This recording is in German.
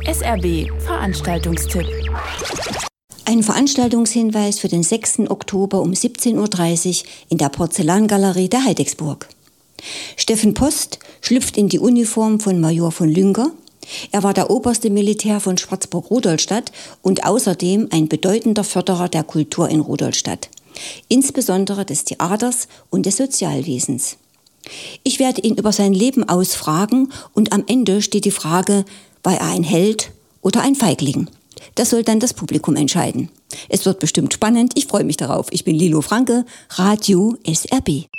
SRB Veranstaltungstipp. Ein Veranstaltungshinweis für den 6. Oktober um 17.30 Uhr in der Porzellangalerie der Heidecksburg. Steffen Post schlüpft in die Uniform von Major von Lüncker. Er war der oberste Militär von Schwarzburg-Rudolstadt und außerdem ein bedeutender Förderer der Kultur in Rudolstadt, insbesondere des Theaters und des Sozialwesens. Ich werde ihn über sein Leben ausfragen und am Ende steht die Frage, war er ein Held oder ein Feigling? Das soll dann das Publikum entscheiden. Es wird bestimmt spannend, ich freue mich darauf. Ich bin Lilo Franke, Radio SRB.